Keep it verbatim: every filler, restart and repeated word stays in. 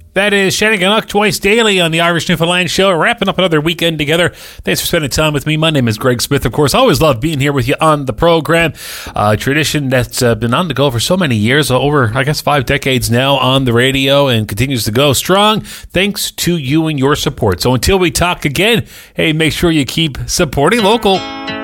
That is Shannon Gannock twice daily on the Irish Newfoundland Show, wrapping up another weekend together. Thanks for spending time with me. My name is Greg Smith, of course. Always love being here with you on the program. Uh, tradition that's uh, been on the go for so many years, over, I guess, five decades now on the radio, and continues to go strong thanks to you and your support. So until we talk again, hey, make sure you keep supporting local.